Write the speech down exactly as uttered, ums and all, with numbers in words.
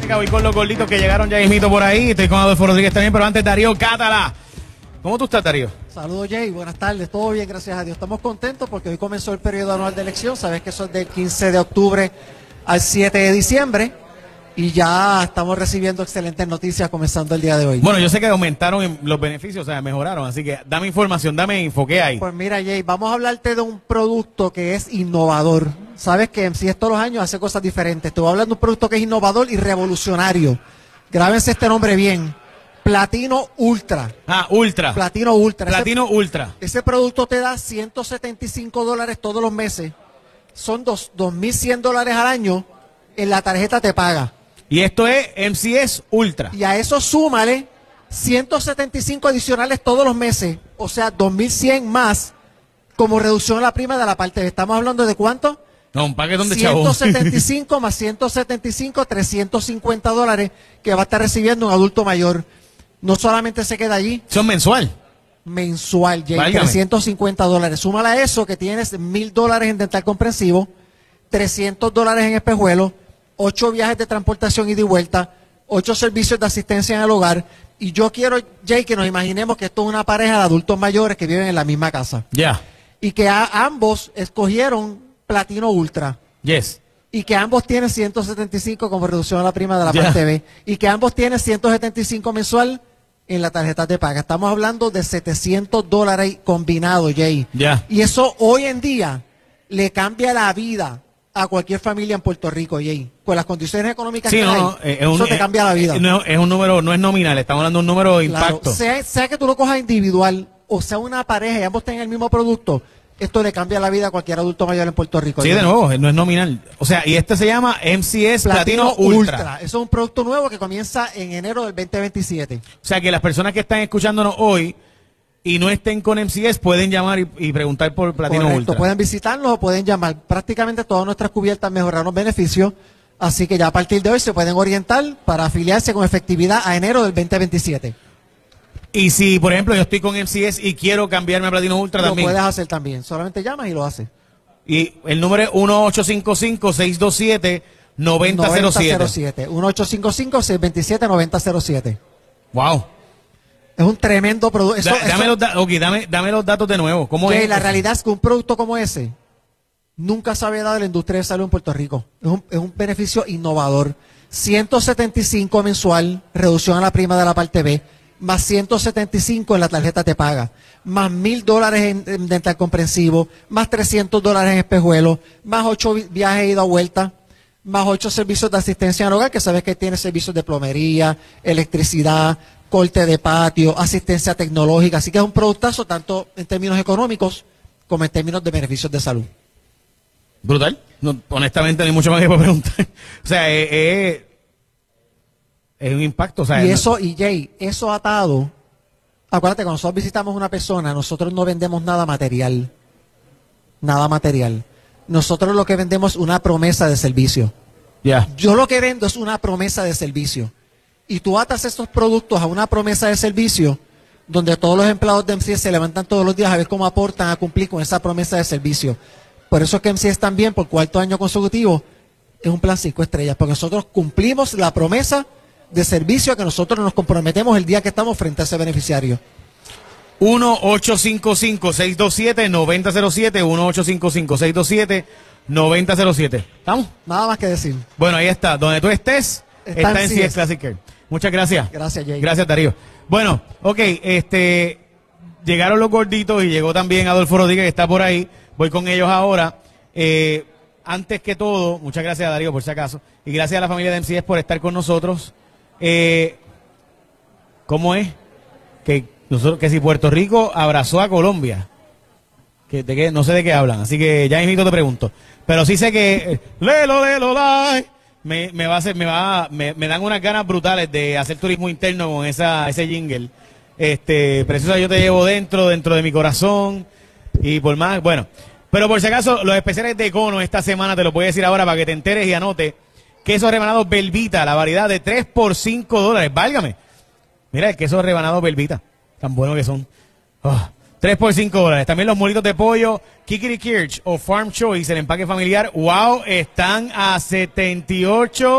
música, voy con los gorditos que llegaron ya mismito por ahí. Estoy con Adolfo Rodríguez también, pero antes Darío Cátala. ¿Cómo tú estás, Darío? Saludos, Jay. Buenas tardes. Todo bien, gracias a Dios. Estamos contentos porque hoy comenzó el periodo anual de elección. Sabes que eso es del quince de octubre al siete de diciembre. Y ya estamos recibiendo excelentes noticias comenzando el día de hoy. Bueno, yo sé que aumentaron los beneficios, o sea, mejoraron. Así que dame información, dame info. ¿Qué hay? Pues mira, Jay, vamos a hablarte de un producto que es innovador. Sabes que M C S todos los años hace cosas diferentes. Te voy a hablar de un producto que es innovador y revolucionario. Grábense este nombre bien. Platino Ultra. Ah, Ultra. Platino Ultra. Platino ese, Ultra. Ese producto te da ciento setenta y cinco dólares todos los meses. Son dos mil cien dólares al año. En la tarjeta te paga. Y esto es M C S Ultra. Y a eso súmale ciento setenta y cinco adicionales todos los meses. O sea, dos mil cien más como reducción a la prima de la parte B. ¿Estamos hablando de cuánto? No, un paquetón de chavos. ciento setenta y cinco más ciento setenta y cinco, trescientos cincuenta dólares que va a estar recibiendo un adulto mayor. No solamente se queda allí. Son mensual. Mensual, Jay, Válgame. trescientos cincuenta dólares. Súmala a eso que tienes mil dólares en dental comprensivo, trescientos dólares en espejuelos, ocho viajes de transportación ida y vuelta, ocho servicios de asistencia en el hogar. Y yo quiero, Jay, que nos imaginemos que esto es una pareja de adultos mayores que viven en la misma casa. Ya. Yeah. Y que a, ambos escogieron Platino Ultra. Yes. Y que ambos tienen ciento setenta y cinco como reducción a la prima de la Yeah. parte B. Y que ambos tienen ciento setenta y cinco mensual en la tarjeta de paga. Estamos hablando de setecientos dólares combinados, Jay. Ya. Yeah. Y eso hoy en día le cambia la vida a cualquier familia en Puerto Rico, Jay. Con las condiciones económicas Sí, que no, hay, no, es un, eso te es, cambia la vida. Es, no, es un número, no es nominal, estamos hablando de un número de Claro, impacto. sea, sea que tú lo cojas individual o sea una pareja y ambos tengan el mismo producto, esto le cambia la vida a cualquier adulto mayor en Puerto Rico. Sí, Jay. de nuevo, no es nominal. O sea, y este se llama M C S Platino, Platino Ultra. Ultra. Eso es un producto nuevo que comienza en enero del veinte veintisiete. O sea, que las personas que están escuchándonos hoy y no estén con M C S pueden llamar y, y preguntar por Platino Correcto, Ultra. pueden visitarnos o pueden llamar. Prácticamente todas nuestras cubiertas mejoraron los beneficios, así que ya a partir de hoy se pueden orientar para afiliarse con efectividad a enero del veinte veintisiete. Y si, por ejemplo, yo estoy con M C S y quiero cambiarme a Platino Ultra Lo también. puedes hacer también, solamente llamas y lo haces. Y el número es uno ocho cinco cinco, seis dos siete, nueve cero cero siete. uno ocho cinco cinco, seis dos siete, nueve cero siete. Wow. Es un tremendo producto. Da, dame, los da okay, dame, dame los datos de nuevo. ¿Cómo Jay, es? la realidad es que un producto como ese nunca se había dado en la industria de salud en Puerto Rico. Es un, es un beneficio innovador. ciento setenta y cinco mensual, reducción a la prima de la parte B, más ciento setenta y cinco en la tarjeta te paga, más mil dólares en, en dental comprensivo, más trescientos dólares en espejuelos, más ocho vi viajes ida y vuelta, más ocho servicios de asistencia en el hogar, que sabes que tiene servicios de plomería, electricidad, corte de patio, asistencia tecnológica. Así que es un productazo tanto en términos económicos como en términos de beneficios de salud. Brutal. No, honestamente, no hay mucho más que puedo preguntar. O sea, es, es, es un impacto. O sea, Y no, eso, y Jay, eso atado, acuérdate, cuando nosotros visitamos una persona, nosotros no vendemos nada material. Nada material. Nosotros lo que vendemos es una promesa de servicio. ya. Yeah. Yo lo que vendo es una promesa de servicio. Y tú atas estos productos a una promesa de servicio donde todos los empleados de M C S se levantan todos los días a ver cómo aportan a cumplir con esa promesa de servicio. Por eso es que M C S también, por cuarto año consecutivo, es un plan cinco estrellas, porque nosotros cumplimos la promesa de servicio a que nosotros nos comprometemos el día que estamos frente a ese beneficiario. uno ocho cinco cinco, seis dos siete, nueve cero siete, uno ocho cinco cinco, seis dos siete, nueve cero siete. ¿Estamos? Nada más que decir. Bueno, ahí está. Donde tú estés, Está está, en en M C S Classic Care. Muchas gracias. Gracias, Jay. Gracias, Darío. Bueno, ok, este, llegaron los gorditos y llegó también Adolfo Rodríguez, que está por ahí. Voy con ellos ahora. Eh, antes que todo, muchas gracias a Darío por si acaso, y gracias a la familia de M C S por estar con nosotros. Eh, ¿Cómo es? Que nosotros, que si Puerto Rico abrazó a Colombia, que de qué, no sé de qué hablan, así que ya mismo te pregunto. Pero sí sé que eh, lelo, lelo, lai, me, me va a hacer, me va, me, me dan unas ganas brutales de hacer turismo interno con esa, ese jingle. Este, preciosa, yo te llevo dentro, dentro de mi corazón, y por más, bueno. Pero por si acaso, los especiales de Econo esta semana te lo voy a decir ahora para que te enteres y anote. Queso rebanado Belvita, la variedad de tres por cinco dólares. Válgame. Mira el queso rebanado Belvita. Tan bueno que son. Oh, tres por cinco dólares. También los molitos de pollo Kikiri Kirch o Farm Choice, el empaque familiar. Wow, están a setenta y ocho